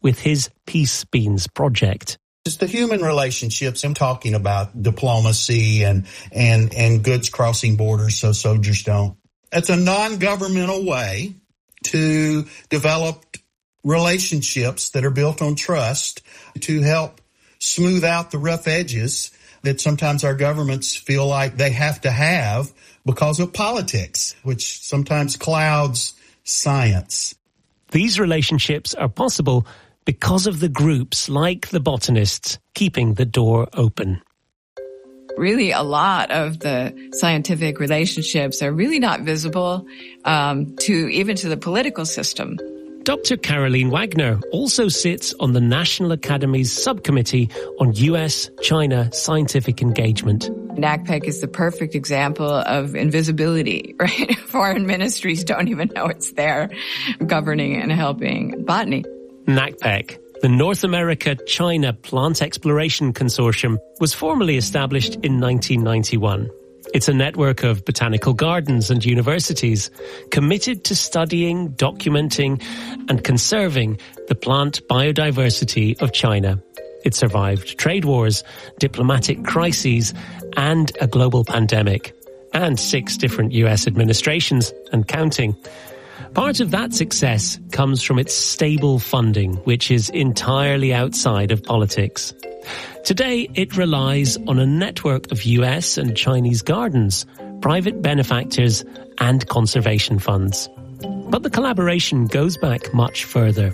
with his Peace Beans project. It's the human relationships. I'm talking about diplomacy and goods crossing borders so soldiers don't. It's a non-governmental way to develop relationships that are built on trust to help smooth out the rough edges that sometimes our governments feel like they have to have because of politics, which sometimes clouds science. These relationships are possible because of the groups like the botanists keeping the door open. Really, a lot of the scientific relationships are really not visible to the political system. Dr. Caroline Wagner also sits on the National Academy's subcommittee on U.S.-China scientific engagement. NACPEC is the perfect example of invisibility, right? Foreign ministries don't even know it's there, governing and helping botany. NACPEC, the North America-China Plant Exploration Consortium, was formally established in 1991. It's a network of botanical gardens and universities committed to studying, documenting, and conserving the plant biodiversity of China. It survived trade wars, diplomatic crises, and a global pandemic, and 6 different US administrations and counting. Part of that success comes from its stable funding, which is entirely outside of politics. Today, it relies on a network of US and Chinese gardens, private benefactors, and conservation funds. But the collaboration goes back much further.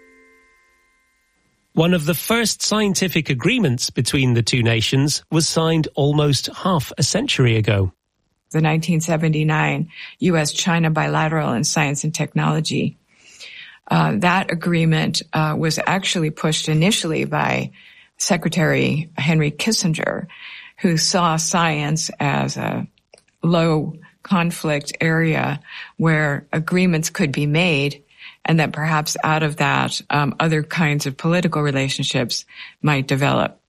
One of the first scientific agreements between the two nations was signed almost half a century ago. The 1979 U.S.-China Bilateral in Science and Technology. That agreement was actually pushed initially by Secretary Henry Kissinger, who saw science as a low conflict area where agreements could be made, and that perhaps out of that, other kinds of political relationships might develop.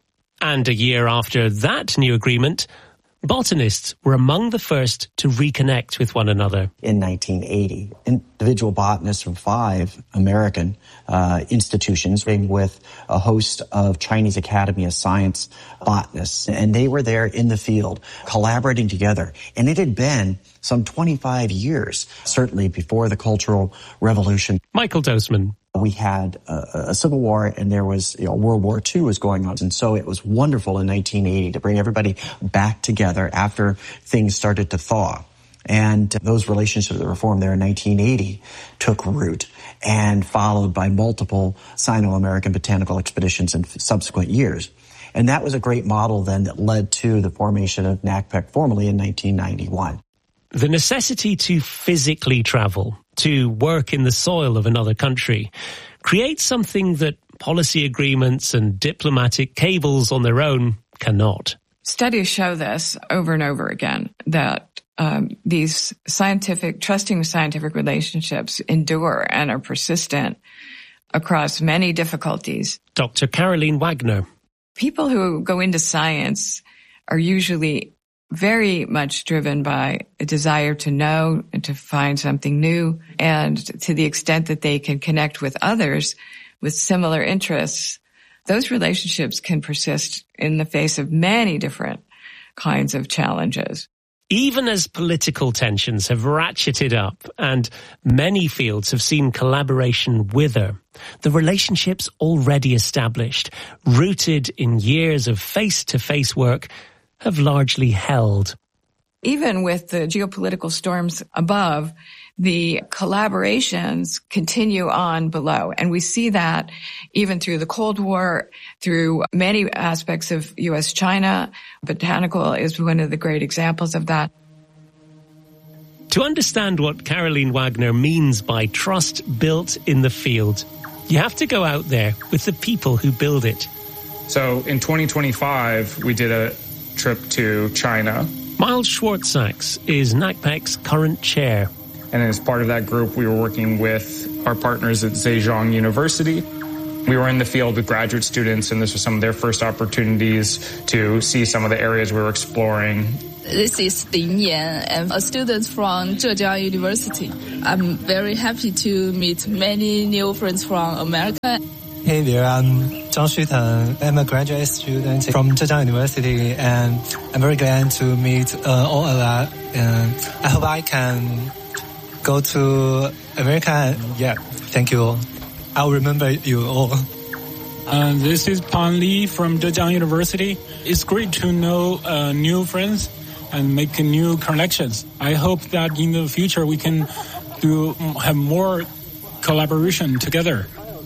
And a year after that new agreement, botanists were among the first to reconnect with one another. In 1980, individual botanists from 5 American institutions, with a host of Chinese Academy of Science botanists, and they were there in the field collaborating together. And it had been some 25 years, certainly before the Cultural Revolution. Michael Dosman. We had a civil war, and there was, World War II was going on. And so it was wonderful in 1980 to bring everybody back together after things started to thaw. And those relationships that were formed there in 1980 took root and followed by multiple Sino-American botanical expeditions in subsequent years. And that was a great model then that led to the formation of NACPEC formally in 1991. The necessity to physically travel, to work in the soil of another country, creates something that policy agreements and diplomatic cables on their own cannot. Studies show this over and over again, that these trusting scientific relationships endure and are persistent across many difficulties. Dr. Caroline Wagner. People who go into science are usually very much driven by a desire to know and to find something new. And to the extent that they can connect with others with similar interests, those relationships can persist in the face of many different kinds of challenges. Even as political tensions have ratcheted up and many fields have seen collaboration wither, the relationships already established, rooted in years of face-to-face work, have largely held. Even with the geopolitical storms above, the collaborations continue on below. And we see that even through the Cold War, through many aspects of U.S.-China. Botanical is one of the great examples of that. To understand what Caroline Wagner means by trust built in the field, you have to go out there with the people who build it. So in 2025, we did a trip to China. Miles Schwartzax is NACPEC's current chair. And as part of that group, we were working with our partners at Zhejiang University. We were in the field with graduate students, and this was some of their first opportunities to see some of the areas we were exploring. This is Lin Yan. I'm a student from Zhejiang University. I'm very happy to meet many new friends from America. Hey there, I'm Zhang Xuteng. I'm a graduate student from Zhejiang University, and I'm very glad to meet all of that. And I hope I can go to America. Yeah, thank you all. I'll remember you all. This is Pan Li from Zhejiang University. It's great to know new friends and make new connections. I hope that in the future we can have more collaboration together.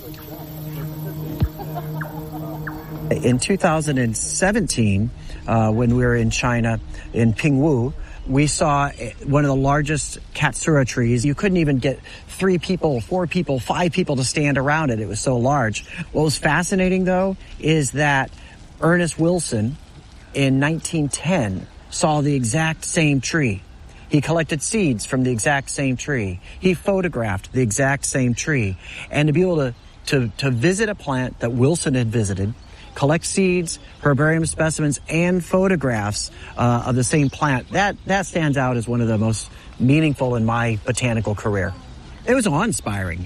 In 2017, when we were in China, in Pingwu, we saw one of the largest Katsura trees. You couldn't even get 3 people, 4 people, 5 people to stand around it. It was so large. What was fascinating, though, is that Ernest Wilson in 1910 saw the exact same tree. He collected seeds from the exact same tree. He photographed the exact same tree. And to be able to visit a plant that Wilson had visited, collect seeds, herbarium specimens, and photographs of the same plant, that stands out as one of the most meaningful in my botanical career. It was awe-inspiring.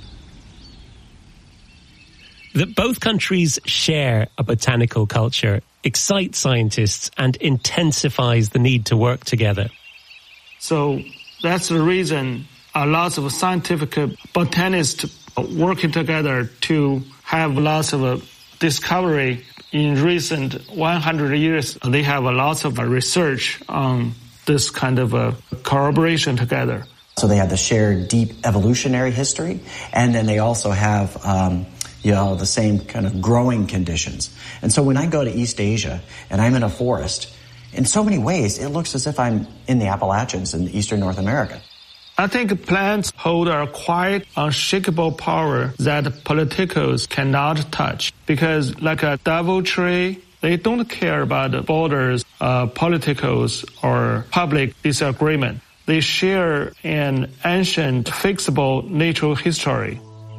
That both countries share a botanical culture excites scientists and intensifies the need to work together. So that's the reason lots of scientific botanists working together to have lots of discovery in recent 100 years. They have lots of research on this kind of collaboration together. So they have the shared deep evolutionary history, and then they also have the same kind of growing conditions. And so when I go to East Asia and I'm in a forest, in so many ways it looks as if I'm in the Appalachians in eastern North America. I think plants hold a quite unshakable power that politicos cannot touch. Because like a davo tree, they don't care about borders, politicos, or public disagreement. They share an ancient, fixable natural history.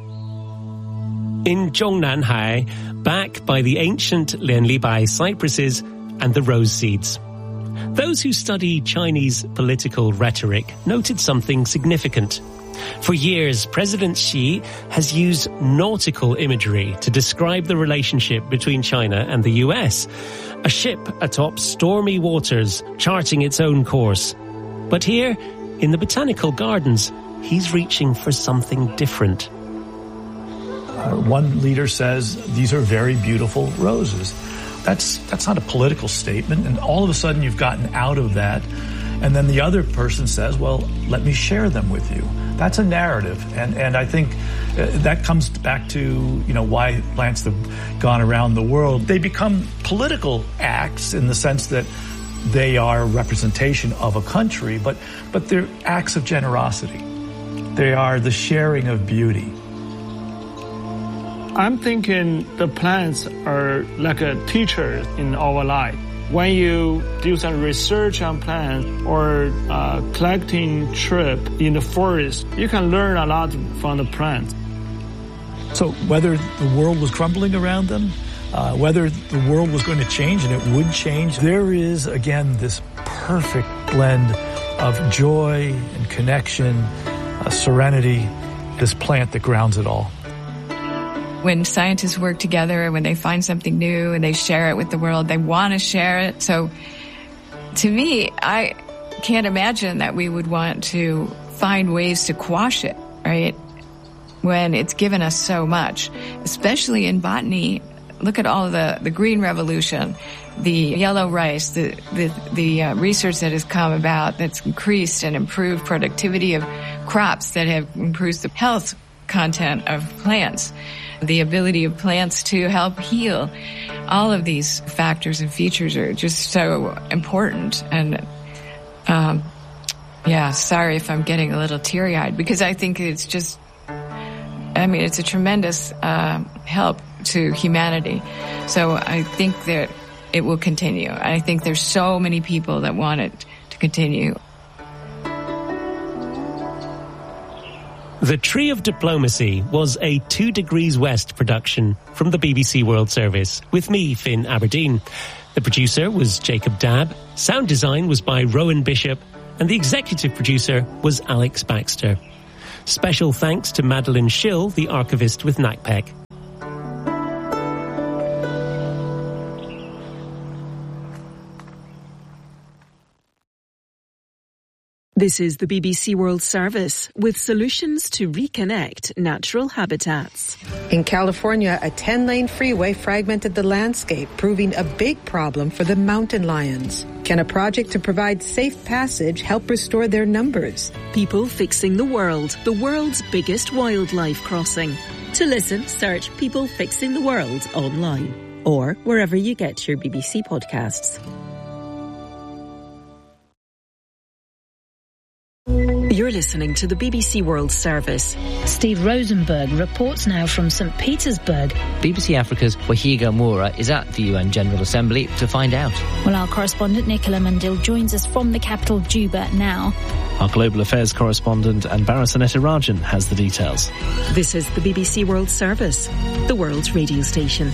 In Zhongnanhai, back by the ancient Lianlibai cypresses and the rose seeds. Those who study Chinese political rhetoric noted something significant. For years, President Xi has used nautical imagery to describe the relationship between China and the US. A ship atop stormy waters, charting its own course. But here, in the Botanical Gardens, he's reaching for something different. One leader says, these are very beautiful roses. That's not a political statement, and all of a sudden you've gotten out of that, and then the other person says, well, let me share them with you. That's a narrative, and I think that comes back to why plants have gone around the world. They become political acts in the sense that they are a representation of a country, but they're acts of generosity. They are the sharing of beauty. I'm thinking the plants are like a teacher in our life. When you do some research on plants or collecting trip in the forest, you can learn a lot from the plants. So whether the world was crumbling around them, whether the world was going to change, and it would change, there is, again, this perfect blend of joy and connection, serenity, this plant that grounds it all. When scientists work together, when they find something new and they share it with the world, they want to share it. So to me, I can't imagine that we would want to find ways to quash it, right? When it's given us so much, especially in botany. Look at all of the green revolution, the yellow rice, the research that has come about that's increased and improved productivity of crops, that have improved the health content of plants, the ability of plants to help heal. All of these factors and features are just so important. And sorry if I'm getting a little teary-eyed, because I think it's just, it's a tremendous help to humanity. So I think that it will continue. I think there's so many people that want it to continue. The Tree of Diplomacy was a 2 Degrees West production from the BBC World Service, with me, Finn Aberdeen. The producer was Jacob Dabb, sound design was by Rowan Bishop, and the executive producer was Alex Baxter. Special thanks to Madeline Schill, the archivist with NACPEC. This is the BBC World Service with solutions to reconnect natural habitats. In California, a 10-lane freeway fragmented the landscape, proving a big problem for the mountain lions. Can a project to provide safe passage help restore their numbers? People Fixing the world's biggest wildlife crossing. To listen, search People Fixing the World online or wherever you get your BBC podcasts. You're listening to the BBC World Service. Steve Rosenberg reports now from St. Petersburg. BBC Africa's Wahiga Moura is at the UN General Assembly to find out. Well, our correspondent Nicola Mandil joins us from the capital Juba now. Our global affairs correspondent Anbara Sanetta Rajan has the details. This is the BBC World Service, the world's radio station.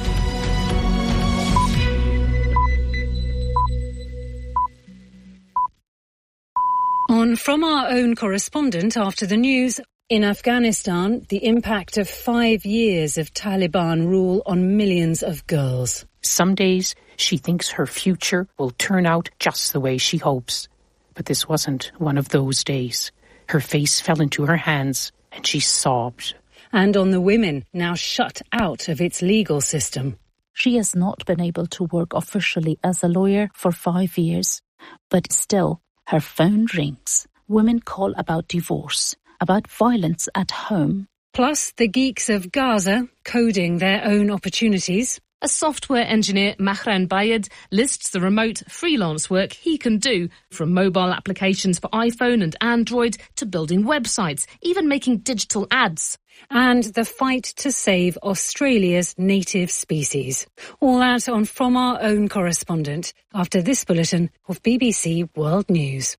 On From Our Own Correspondent after the news, in Afghanistan, the impact of 5 years of Taliban rule on millions of girls. Some days she thinks her future will turn out just the way she hopes. But this wasn't one of those days. Her face fell into her hands and she sobbed. And on the women, now shut out of its legal system. She has not been able to work officially as a lawyer for 5 years, but still, her phone rings. Women call about divorce, about violence at home. Plus, the geeks of Gaza coding their own opportunities. A software engineer, Mahran Bayed, lists the remote freelance work he can do, from mobile applications for iPhone and Android to building websites, even making digital ads. And the fight to save Australia's native species. All that on From Our Own Correspondent after this bulletin of BBC World News.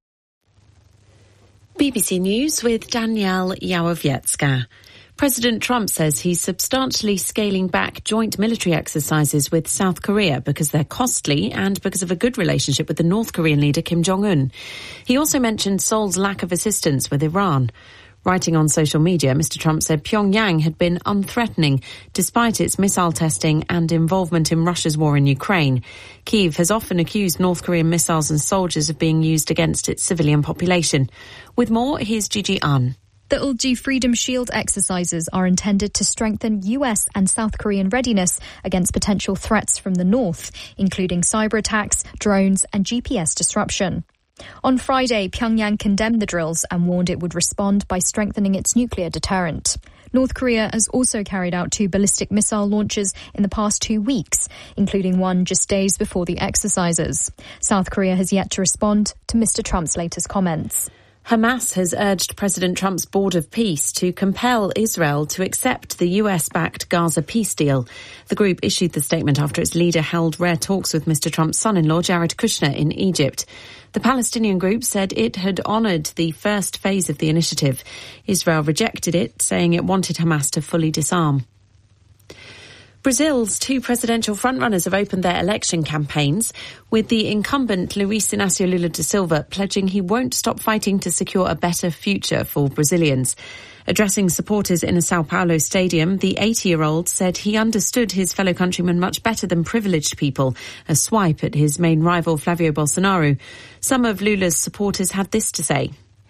BBC News with Danielle Yawowiecka. President Trump says he's substantially scaling back joint military exercises with South Korea because they're costly and because of a good relationship with the North Korean leader Kim Jong-un. He also mentioned Seoul's lack of assistance with Iran. Writing on social media, Mr. Trump said Pyongyang had been unthreatening despite its missile testing and involvement in Russia's war in Ukraine. Kyiv has often accused North Korean missiles and soldiers of being used against its civilian population. With more, here's Gigi Ahn. The Ulju Freedom Shield exercises are intended to strengthen US and South Korean readiness against potential threats from the north, including cyber attacks, drones and GPS disruption. On Friday, Pyongyang condemned the drills and warned it would respond by strengthening its nuclear deterrent. North Korea has also carried out 2 ballistic missile launches in the past 2 weeks, including one just days before the exercises. South Korea has yet to respond to Mr. Trump's latest comments. Hamas has urged President Trump's Board of Peace to compel Israel to accept the US-backed Gaza peace deal. The group issued the statement after its leader held rare talks with Mr. Trump's son-in-law, Jared Kushner, in Egypt. The Palestinian group said it had honoured the first phase of the initiative. Israel rejected it, saying it wanted Hamas to fully disarm. Brazil's 2 presidential frontrunners have opened their election campaigns, with the incumbent Luiz Inácio Lula da Silva pledging he won't stop fighting to secure a better future for Brazilians. Addressing supporters in a Sao Paulo stadium, the 80-year-old said he understood his fellow countrymen much better than privileged people, a swipe at his main rival Flavio Bolsonaro. Some of Lula's supporters had this to say.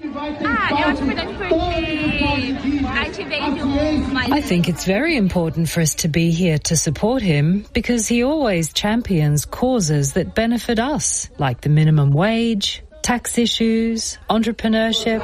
I think it's very important for us to be here to support him because he always champions causes that benefit us, like the minimum wage, tax issues, entrepreneurship.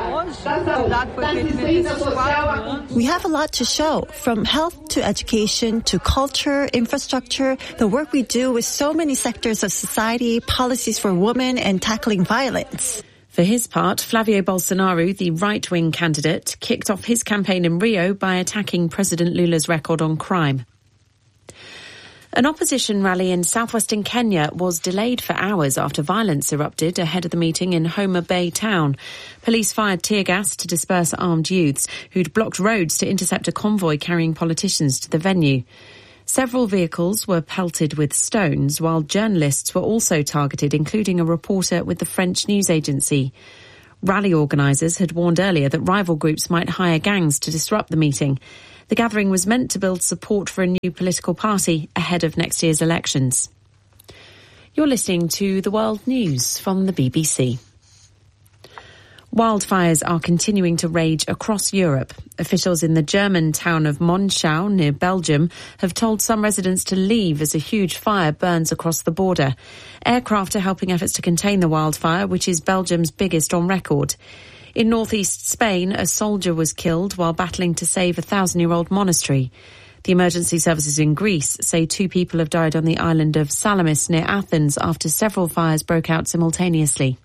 We have a lot to show, from health to education to culture, infrastructure, the work we do with so many sectors of society, policies for women, and tackling violence. For his part, Flavio Bolsonaro, the right-wing candidate, kicked off his campaign in Rio by attacking President Lula's record on crime. An opposition rally in southwestern Kenya was delayed for hours after violence erupted ahead of the meeting in Homa Bay town. Police fired tear gas to disperse armed youths who'd blocked roads to intercept a convoy carrying politicians to the venue. Several vehicles were pelted with stones, while journalists were also targeted, including a reporter with the French news agency. Rally organisers had warned earlier that rival groups might hire gangs to disrupt the meeting. The gathering was meant to build support for a new political party ahead of next year's elections. You're listening to the World News from the BBC. Wildfires are continuing to rage across Europe. Officials in the German town of Monschau, near Belgium, have told some residents to leave as a huge fire burns across the border. Aircraft are helping efforts to contain the wildfire, which is Belgium's biggest on record. In northeast Spain, a soldier was killed while battling to save a 1,000-year-old monastery. The emergency services in Greece say 2 people have died on the island of Salamis near Athens after several fires broke out simultaneously.